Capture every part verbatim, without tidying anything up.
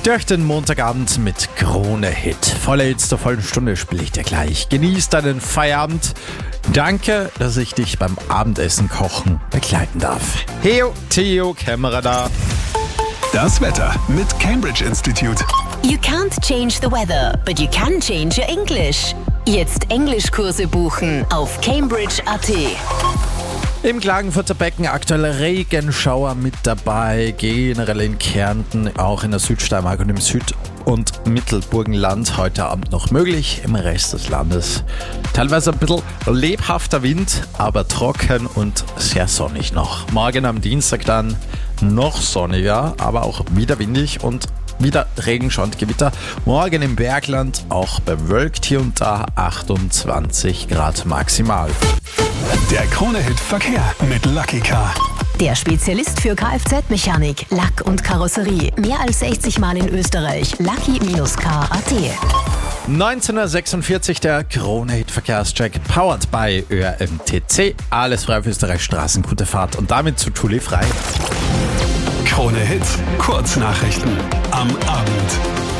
Durch den Montagabend mit Krone-Hit. Volle Hits zur vollen Stunde spiele ich dir gleich. Genieß deinen Feierabend. Danke, dass ich dich beim Abendessen kochen begleiten darf. Heo, Theo, Kämmerer da. Das Wetter mit Cambridge Institute. You can't change the weather, but you can change your English. Jetzt Englischkurse buchen auf cambridge punkt a t. Im Klagenfurter Becken aktuell Regenschauer mit dabei, generell in Kärnten, auch in der Südsteiermark und im Süd- und Mittelburgenland heute Abend noch möglich, im Rest des Landes teilweise ein bisschen lebhafter Wind, aber trocken und sehr sonnig noch. Morgen am Dienstag dann noch sonniger, aber auch wieder windig und wieder Regenschauer und Gewitter. Morgen im Bergland auch bewölkt, hier und da achtundzwanzig Grad maximal. Der Krone-Hit Verkehr mit Lucky Car. Der Spezialist für Kfz-Mechanik, Lack und Karosserie. Mehr als sechzig Mal in Österreich. Lucky Car punkt a t. neunzehnhundertsechsundvierzig der Krone-Hit Verkehrscheck, powered by Ö R M T C. Alles frei für Österreich, Straßen, gute Fahrt und damit zu Tuli frei. Krone-Hit Kurznachrichten am Abend.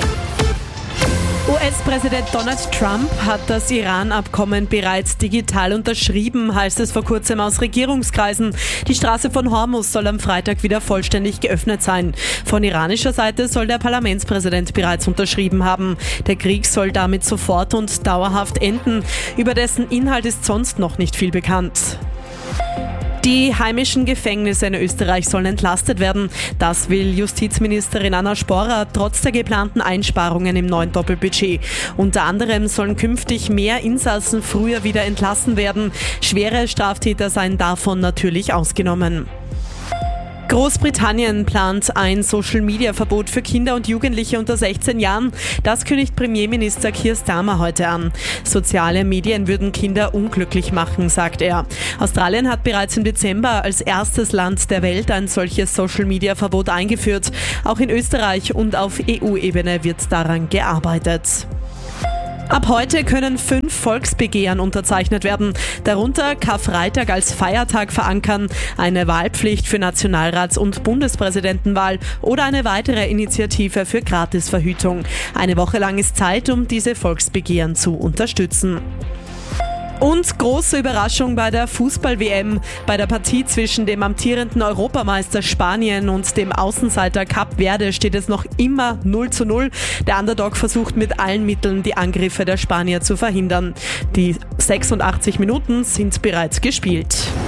U S-Präsident Donald Trump hat das Iran-Abkommen bereits digital unterschrieben, heißt es vor kurzem aus Regierungskreisen. Die Straße von Hormuz soll am Freitag wieder vollständig geöffnet sein. Von iranischer Seite soll der Parlamentspräsident bereits unterschrieben haben. Der Krieg soll damit sofort und dauerhaft enden. Über dessen Inhalt ist sonst noch nicht viel bekannt. Die heimischen Gefängnisse in Österreich sollen entlastet werden. Das will Justizministerin Anna Sporrer trotz der geplanten Einsparungen im neuen Doppelbudget. Unter anderem sollen künftig mehr Insassen früher wieder entlassen werden. Schwere Straftäter seien davon natürlich ausgenommen. Großbritannien plant ein Social-Media-Verbot für Kinder und Jugendliche unter sechzehn Jahren. Das kündigt Premierminister Keir Starmer heute an. Soziale Medien würden Kinder unglücklich machen, sagt er. Australien hat bereits im Dezember als erstes Land der Welt ein solches Social-Media-Verbot eingeführt. Auch in Österreich und auf E U-Ebene wird daran gearbeitet. Ab heute können fünf Volksbegehren unterzeichnet werden, darunter Karfreitag als Feiertag verankern, eine Wahlpflicht für Nationalrats- und Bundespräsidentenwahl oder eine weitere Initiative für Gratisverhütung. Eine Woche lang ist Zeit, um diese Volksbegehren zu unterstützen. Und große Überraschung bei der Fußball-W M. Bei der Partie zwischen dem amtierenden Europameister Spanien und dem Außenseiter Kap Verde steht es noch immer null zu null. Der Underdog versucht mit allen Mitteln, die Angriffe der Spanier zu verhindern. Die sechsundachtzig Minuten sind bereits gespielt.